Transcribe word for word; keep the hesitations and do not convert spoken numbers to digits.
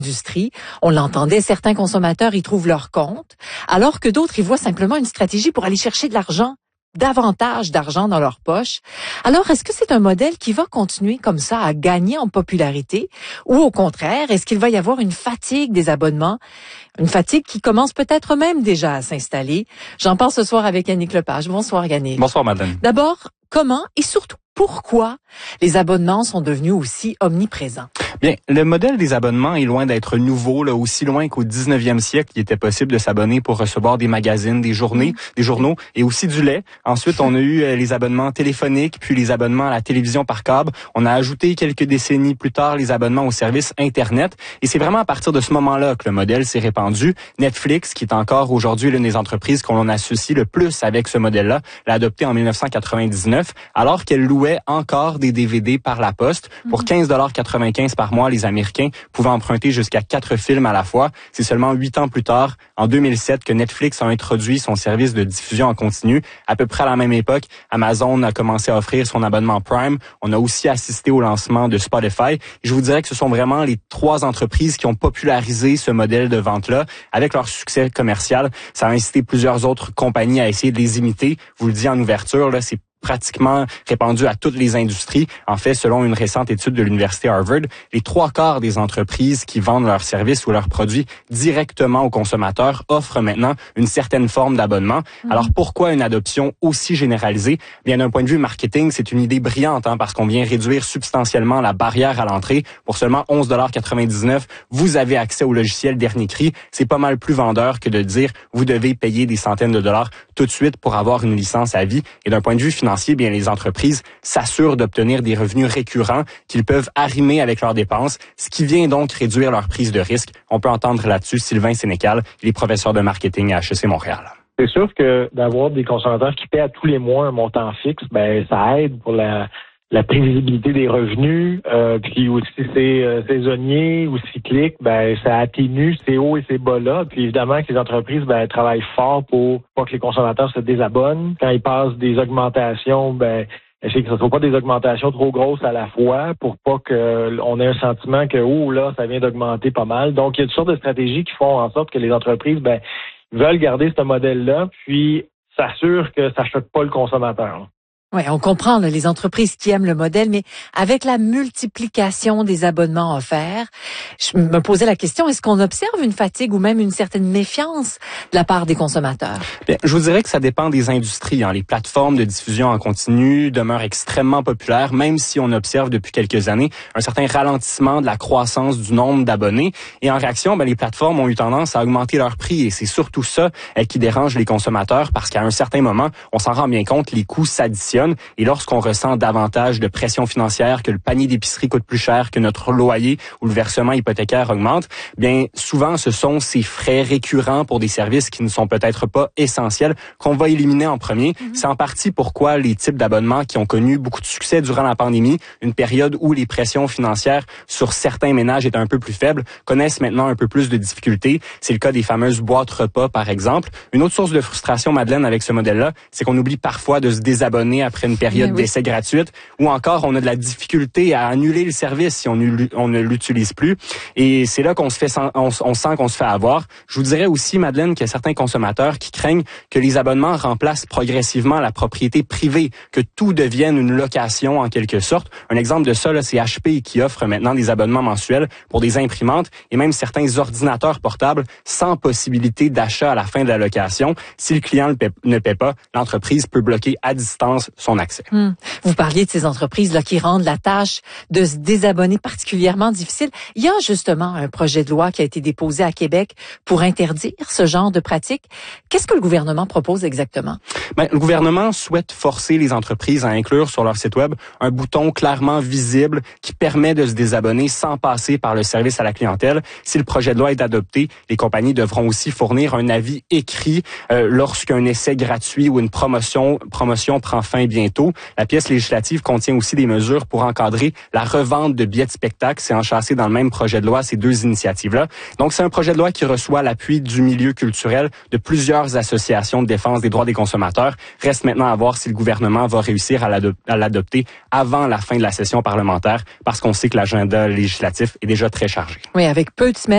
Industrie. On l'entendait, certains consommateurs y trouvent leur compte, alors que d'autres y voient simplement une stratégie pour aller chercher de l'argent, davantage d'argent dans leur poche. Alors, est-ce que c'est un modèle qui va continuer comme ça à gagner en popularité ou au contraire, est-ce qu'il va y avoir une fatigue des abonnements, une fatigue qui commence peut-être même déjà à s'installer? J'en parle ce soir avec Yannick Lepage. Bonsoir Yannick. Bonsoir Madeleine. D'abord, comment et surtout pourquoi les abonnements sont devenus aussi omniprésents? Bien, le modèle des abonnements est loin d'être nouveau, là, aussi loin qu'au dix-neuvième siècle, il était possible de s'abonner pour recevoir des magazines, des journées, mmh. des journaux et aussi du lait. Ensuite, on a eu euh, les abonnements téléphoniques, puis les abonnements à la télévision par câble. On a ajouté quelques décennies plus tard les abonnements aux services Internet. Et c'est vraiment à partir de ce moment-là que le modèle s'est répandu. Netflix, qui est encore aujourd'hui l'une des entreprises qu'on associe le plus avec ce modèle-là, l'a adopté en dix-neuf cent quatre-vingt-dix-neuf, alors qu'elle louait encore des D V D par la poste. Pour quinze dollars quatre-vingt-quinze par mois, les Américains pouvaient emprunter jusqu'à quatre films à la fois. C'est seulement huit ans plus tard, en deux mille sept, que Netflix a introduit son service de diffusion en continu. À peu près à la même époque, Amazon a commencé à offrir son abonnement Prime. On a aussi assisté au lancement de Spotify. Je vous dirais que ce sont vraiment les trois entreprises qui ont popularisé ce modèle de vente-là. Avec leur succès commercial, ça a incité plusieurs autres compagnies à essayer de les imiter. Vous le dites en ouverture, là, c'est pratiquement répandu à toutes les industries. En fait, selon une récente étude de l'université Harvard, les trois quarts des entreprises qui vendent leurs services ou leurs produits directement aux consommateurs offrent maintenant une certaine forme d'abonnement. Mmh. Alors, pourquoi une adoption aussi généralisée? Bien, d'un point de vue marketing, c'est une idée brillante, hein, parce qu'on vient réduire substantiellement la barrière à l'entrée. Pour seulement onze dollars quatre-vingt-dix-neuf, vous avez accès au logiciel dernier cri. C'est pas mal plus vendeur que de dire vous devez payer des centaines de dollars tout de suite pour avoir une licence à vie. Et d'un point de vue financier, bien, les entreprises s'assurent d'obtenir des revenus récurrents qu'ils peuvent arrimer avec leurs dépenses, ce qui vient donc réduire leur prise de risque. On peut entendre là-dessus Sylvain Sénécal, il est professeur de marketing à H E C Montréal. C'est sûr que d'avoir des consommateurs qui paient à tous les mois un montant fixe, ben ça aide pour la, la prévisibilité des revenus, euh, puis aussi c'est euh, saisonnier ou cyclique, ben ça atténue ces hauts et ces bas-là. Puis évidemment que les entreprises ben travaillent fort pour pas que les consommateurs se désabonnent. Quand ils passent des augmentations, ben c'est que ce ne soit pas des augmentations trop grosses à la fois pour pas qu'on ait un sentiment que oh là, ça vient d'augmenter pas mal. Donc il y a toutes sortes de stratégies qui font en sorte que les entreprises ben veulent garder ce modèle-là, puis s'assurent que ça choque pas le consommateur. Oui, on comprend là, les entreprises qui aiment le modèle, mais avec la multiplication des abonnements offerts, je me posais la question, est-ce qu'on observe une fatigue ou même une certaine méfiance de la part des consommateurs? Bien, je vous dirais que ça dépend des industries. Hein. Les plateformes de diffusion en continu demeurent extrêmement populaires, même si on observe depuis quelques années un certain ralentissement de la croissance du nombre d'abonnés. Et en réaction, ben, les plateformes ont eu tendance à augmenter leur prix. Et c'est surtout ça eh, qui dérange les consommateurs, parce qu'à un certain moment, on s'en rend bien compte, les coûts s'additionnent. Et lorsqu'on ressent davantage de pression financière, que le panier d'épicerie coûte plus cher, que notre loyer ou le versement hypothécaire augmente, bien souvent ce sont ces frais récurrents pour des services qui ne sont peut-être pas essentiels qu'on va éliminer en premier. Mm-hmm. C'est en partie pourquoi les types d'abonnements qui ont connu beaucoup de succès durant la pandémie, une période où les pressions financières sur certains ménages étaient un peu plus faibles, connaissent maintenant un peu plus de difficultés. C'est le cas des fameuses boîtes repas, par exemple. Une autre source de frustration, Madeleine, avec ce modèle-là, c'est qu'on oublie parfois de se désabonner après une période oui. d'essai gratuite, ou encore on a de la difficulté à annuler le service si on, on ne l'utilise plus. Et c'est là qu'on se fait, on, on sent qu'on se fait avoir. Je vous dirais aussi, Madeleine, qu'il y a certains consommateurs qui craignent que les abonnements remplacent progressivement la propriété privée, que tout devienne une location en quelque sorte. Un exemple de ça, là, c'est H P qui offre maintenant des abonnements mensuels pour des imprimantes et même certains ordinateurs portables sans possibilité d'achat à la fin de la location. Si le client ne paie, ne paie pas, l'entreprise peut bloquer à distance son accès. Hum. Vous parliez de ces entreprises là qui rendent la tâche de se désabonner particulièrement difficile. Il y a justement un projet de loi qui a été déposé à Québec pour interdire ce genre de pratique. Qu'est-ce que le gouvernement propose exactement? Ben, le gouvernement souhaite forcer les entreprises à inclure sur leur site web un bouton clairement visible qui permet de se désabonner sans passer par le service à la clientèle. Si le projet de loi est adopté, les compagnies devront aussi fournir un avis écrit euh, lorsqu'un essai gratuit ou une promotion promotion prend fin bientôt. La pièce législative contient aussi des mesures pour encadrer la revente de billets de spectacle. C'est enchâssé dans le même projet de loi, ces deux initiatives-là. Donc, c'est un projet de loi qui reçoit l'appui du milieu culturel, de plusieurs associations de défense des droits des consommateurs. Reste maintenant à voir si le gouvernement va réussir à l'adopter avant la fin de la session parlementaire, parce qu'on sait que l'agenda législatif est déjà très chargé. Oui, avec peu de semaines